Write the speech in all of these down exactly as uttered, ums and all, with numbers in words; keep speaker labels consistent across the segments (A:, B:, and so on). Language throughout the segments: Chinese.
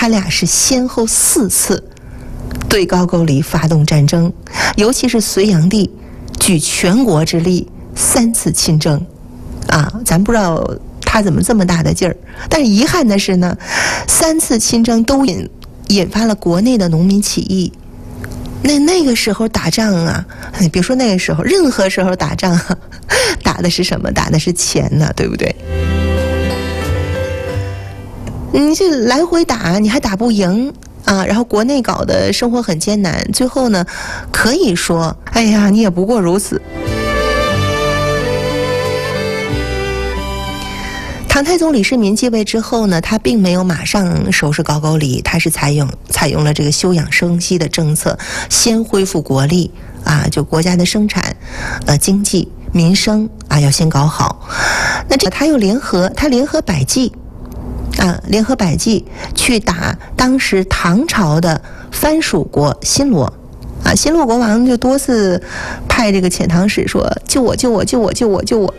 A: 他俩是先后四次对高句丽发动战争，尤其是隋炀帝举全国之力三次亲征啊，咱不知道他怎么这么大的劲儿。但是遗憾的是呢，三次亲征都引引发了国内的农民起义。那那个时候打仗啊，别说那个时候，任何时候打仗啊，打的是什么？打的是钱呢，对不对？你这来回打，你还打不赢啊，然后国内搞得生活很艰难，最后呢，可以说，哎呀，你也不过如此。唐太宗李世民继位之后呢，他并没有马上收拾高句丽，他是采用采用了这个休养生息的政策，先恢复国力啊，就国家的生产、呃经济、民生啊要先搞好。那这他又联合他联合百济啊，联合百济去打当时唐朝的藩属国新罗。啊，新罗国王就多次派这个遣唐使说：“救我，救我，救我，救我，救我。”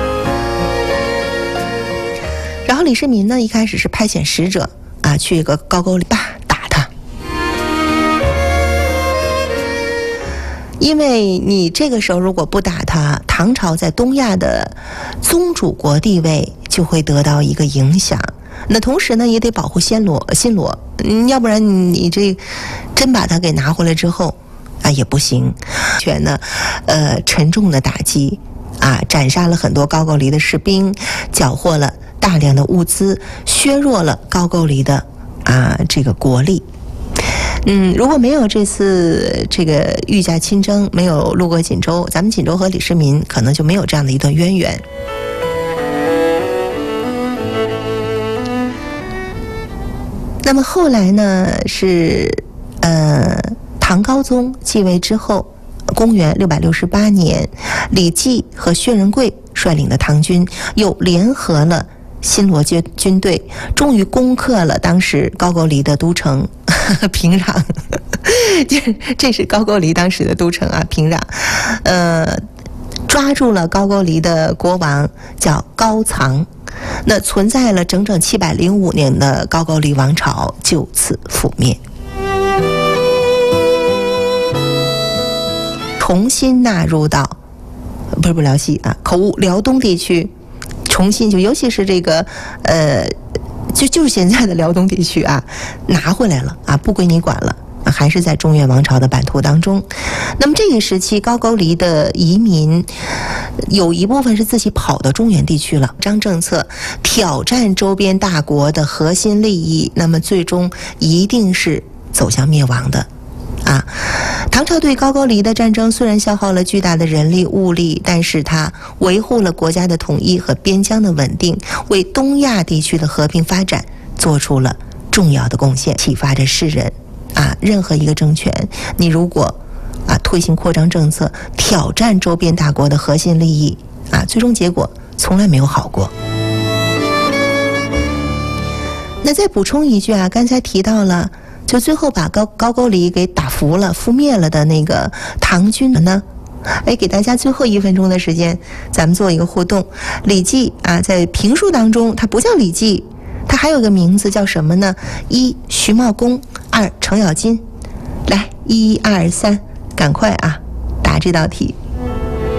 A: 然后李世民呢，一开始是派遣使者啊去一个高句丽吧打他，因为你这个时候如果不打他，唐朝在东亚的宗主国地位就会得到一个影响。那同时呢，也得保护暹罗、新罗，嗯，要不然你这真把他给拿回来之后啊也不行。全呢，呃，沉重的打击啊，斩杀了很多高句丽的士兵，缴获了大量的物资，削弱了高句丽的啊这个国力。嗯，如果没有这次这个御驾亲征，没有路过锦州，咱们锦州和李世民可能就没有这样的一段渊源。那么后来呢，是呃唐高宗继位之后，公元六百六十八年，李继和薛仁贵率领的唐军又联合了新罗军军队，终于攻克了当时高句丽的都城平壤。这这是高句丽当时的都城啊，平壤。呃，抓住了高句丽的国王叫高藏。那存在了整整七百零五年的高句丽王朝就此覆灭，重新纳入到不是不辽西啊，口误辽东地区，重新就尤其是这个呃，就就是现在的辽东地区啊，拿回来了啊，不归你管了。还是在中原王朝的版图当中。那么这个时期高句丽的移民有一部分是自己跑到中原地区了，张政策挑战周边大国的核心利益，那么最终一定是走向灭亡的啊。唐朝对高句丽的战争虽然消耗了巨大的人力物力，但是它维护了国家的统一和边疆的稳定，为东亚地区的和平发展做出了重要的贡献，启发着世人啊，任何一个政权，你如果啊推行扩张政策，挑战周边大国的核心利益啊，最终结果从来没有好过。那再补充一句啊，刚才提到了，就最后把高高句丽给打服了、覆灭了的那个唐军呢，哎，给大家最后一分钟的时间，咱们做一个互动。李继啊，在评书当中，他不叫李继。他还有个名字叫什么呢？一徐茂公，二程咬金。来，一二三，赶快啊，答这道题。